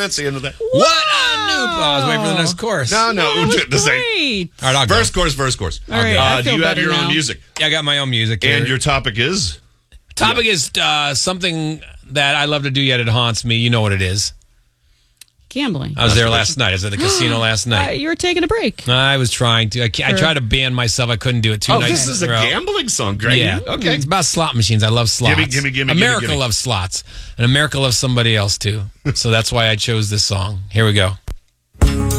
That's the end of that. What a noob. Oh, I was waiting for the next chorus. No. That was The same. great. All right, I'll go. Verse, chorus. All right, I do feel you have better your now. own music? Yeah, I got my own music here. And your topic is? topic is something that I love to do yet it haunts me. You know what it is. Gambling. I was there last night. I was at the casino last night. You were taking a break. I was trying to. I tried to ban myself. I couldn't do it 2 nights. This is a gambling song, Greg. Yeah. Okay. It's about slot machines. I love slots. Gimme. America loves slots. And America loves somebody else, too. So that's why I chose this song. Here we go.